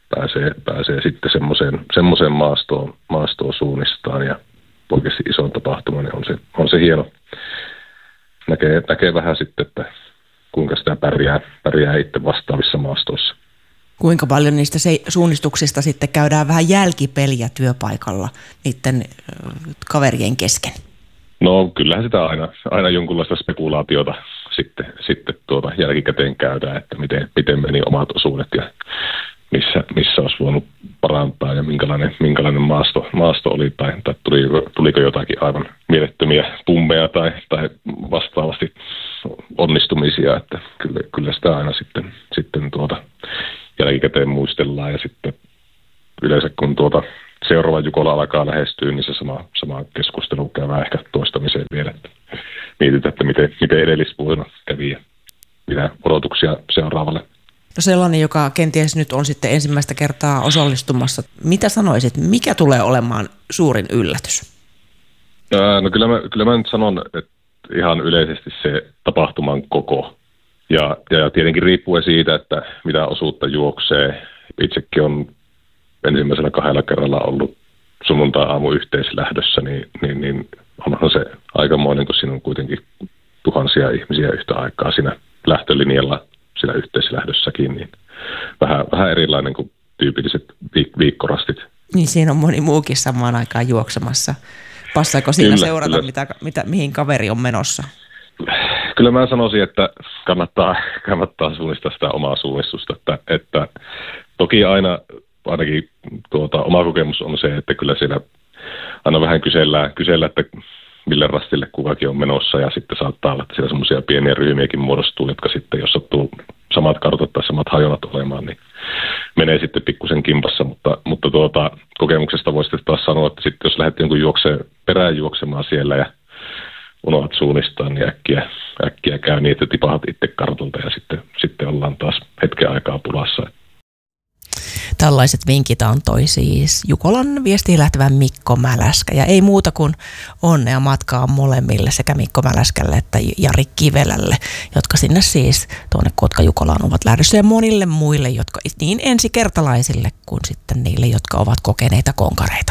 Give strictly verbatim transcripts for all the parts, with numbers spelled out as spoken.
pääsee, pääsee sitten semmoiseen, semmoiseen maastoon, maastoon suunnistaan ja oikeasti ison tapahtuma, niin on se, on se hieno. Näkee, näkee vähän sitten, että kuinka sitä pärjää, pärjää itse vastaavissa maastoissa. Kuinka paljon niistä se, suunnistuksista sitten käydään vähän jälkipeliä työpaikalla niiden kaverien kesken? No kyllähän sitä aina, aina jonkunlaista spekulaatiota sitten, sitten tuota jälkikäteen käydään, että miten, miten meni omat osuudet ja missä, missä olisi voinut parantaa ja minkälainen, minkälainen maasto, maasto oli tai, tai tuliko, tuliko jotakin aivan mielettömiä pummeja tai, tai vastaavasti onnistumisia, että kyllä, kyllä sitä aina sitten, sitten tuota jälkikäteen muistellaan ja sitten yleensä kun tuota seuraava Jukola alkaa lähestyä, niin se sama, sama keskustelu käydään ehkä toistamiseen vielä, että mietitään, että miten, miten edellisvuonna kävi ja mitä odotuksia seuraavalle. No sellainen, joka kenties nyt on sitten ensimmäistä kertaa osallistumassa. Mitä sanoisit, mikä tulee olemaan suurin yllätys? Ää, no kyllä mä, kyllä mä nyt sanon, että ihan yleisesti se tapahtuman koko. Ja, ja tietenkin riippuen siitä, että mitä osuutta juoksee. Itsekin on ensimmäisellä kahdella kerralla ollut sunnuntai-aamu yhteislähdössä, niin, niin, niin onhan se aikamoinen, kun siinä on kuitenkin tuhansia ihmisiä yhtä aikaa siinä lähtölinjalla siinä yhteislähdössäkin, niin vähän, vähän erilainen kuin tyypilliset viik- viikkorastit. Niin siinä on moni muukin samaan aikaan juoksemassa. Passaako siinä kyllä, seurata, kyllä. Mitä, mitä, mihin kaveri on menossa? Kyllä mä sanoisin, että kannattaa, kannattaa suunnistaa sitä omaa suunnistusta, että, että toki aina ainakin tuota, oma kokemus on se, että kyllä siellä aina vähän kysellään, kysellään, että mille rastille kukakin on menossa ja sitten saattaa olla, että siellä semmoisia pieniä ryhmiäkin muodostuu, jotka sitten, jos sattuu samat kartat tai samat hajonat olemaan, niin menee sitten pikkusen kimpassa, mutta, mutta tuota, kokemuksesta voisi taas sanoa, että sitten jos lähdet jonkun juokseen, perään juoksemaan siellä ja unohat suunnistaa, niin äkkiä, äkkiä käy niin, että tipahat itse kartalta ja sitten, sitten ollaan taas hetken aikaa pulassa. Tällaiset vinkit antoi siis Jukolan viestiin lähtevän Mikko Mäläskä. Ja ei muuta kuin onnea matkaa molemmille sekä Mikko Mäläskälle että Jari Kivelälle, jotka sinne siis tuonne Kotka-Jukolaan ovat lähdössä. Ja monille muille, jotka niin ensikertalaisille kuin sitten niille, jotka ovat kokeneita konkareita.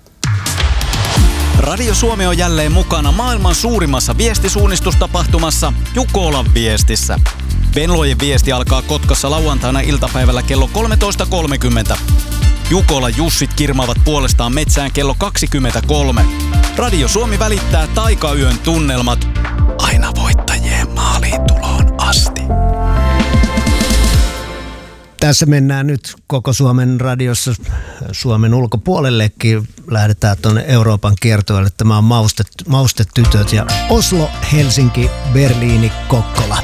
Radio Suomi on jälleen mukana maailman suurimmassa viestisuunnistustapahtumassa Jukolan viestissä. Venlojen viesti alkaa Kotkassa lauantaina iltapäivällä kello kolmetoista kolmekymmentä. Jukola Jussit kirmaavat puolestaan metsään kello kaksikymmentäkolme. Radio Suomi välittää taikayön tunnelmat aina voittajien maaliin tuloon asti. Tässä mennään nyt koko Suomen radiossa Suomen ulkopuolellekin. Lähdetään tuonne Euroopan kiertueelle. Tämä on Maustetytöt ja Oslo, Helsinki, Berliini, Kokkola.